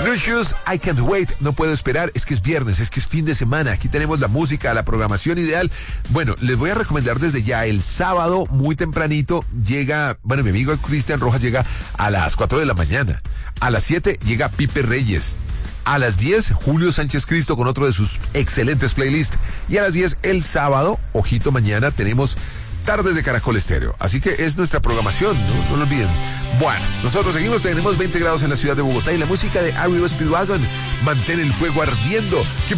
Lucius, I Can't Wait, no puedo esperar, es que es viernes, es que es fin de semana, aquí tenemos la música, la programación ideal. Bueno, les voy a recomendar desde ya, el sábado muy tempranito llega, bueno, mi amigo Cristian Rojas llega a las 4 de la mañana, a las 7 llega Pipe Reyes, a las 10 Julio Sánchez Cristo con otro de sus excelentes playlists, y a las 10 el sábado, ojito mañana, tenemos Tardes de Caracol Estéreo. Así que es nuestra programación, no lo olviden. Bueno, nosotros seguimos, tenemos 20 grados en la ciudad de Bogotá y la música de R.E.O. Speedwagon. Mantén el fuego ardiendo.